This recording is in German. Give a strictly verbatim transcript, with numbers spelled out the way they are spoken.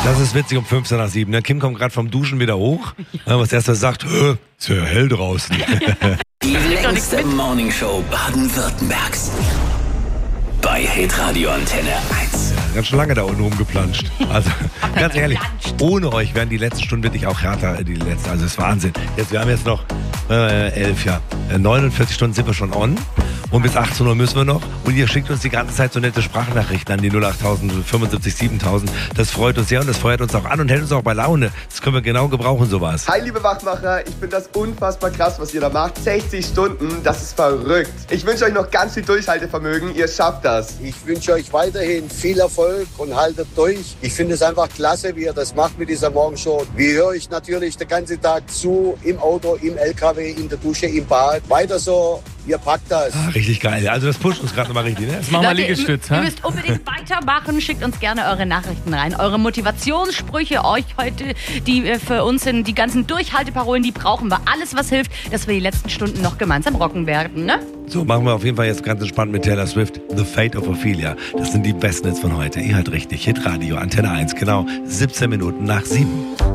Das ist witzig um fünfzehn nach sieben. Ne? Kim kommt gerade vom Duschen wieder hoch. Ja. Was erst mal sagt, ist ja hell draußen. Die längste Morningshow Baden-Württembergs. Bei Hitradio Antenne eins. Ja, ganz schön lange da unten rumgeplanscht. Also, ganz ehrlich, ohne euch wären die letzten Stunden wirklich auch härter, die letzten. Also, das ist Wahnsinn. Jetzt, wir haben jetzt noch äh, elf, ja. neunundvierzig Stunden sind wir schon on. Und bis achtzehn Uhr müssen wir noch. Und ihr schickt uns die ganze Zeit so nette Sprachnachrichten an die null acht null null fünfundsiebzig siebentausend. Das freut uns sehr und das feuert uns auch an und hält uns auch bei Laune. Das können wir genau gebrauchen, sowas. Hi, liebe Wachmacher. Ich finde das unfassbar krass, was ihr da macht. sechzig Stunden, das ist verrückt. Ich wünsche euch noch ganz viel Durchhaltevermögen. Ihr schafft das. Ich wünsche euch weiterhin viel Erfolg und haltet durch. Ich finde es einfach klasse, wie ihr das macht mit dieser Morgenshow. Wir hören euch natürlich den ganzen Tag zu, im Auto, im L K W, in der Dusche, im Bad. Weiter so. Ihr packt das. Ah, richtig geil. Also das pusht uns gerade nochmal richtig, ne? Jetzt machen wir Liegestütz, Ihr müsst unbedingt weitermachen. Schickt uns gerne eure Nachrichten rein. Eure Motivationssprüche euch heute, die für uns sind, die ganzen Durchhalteparolen, die brauchen wir. Alles, was hilft, dass wir die letzten Stunden noch gemeinsam rocken werden, ne? So, machen wir auf jeden Fall jetzt ganz entspannt mit Taylor Swift. The Fate of Ophelia. Das sind die besten Hits von heute. Ihr hört richtig. Hitradio, Antenne eins, genau siebzehn Minuten nach sieben.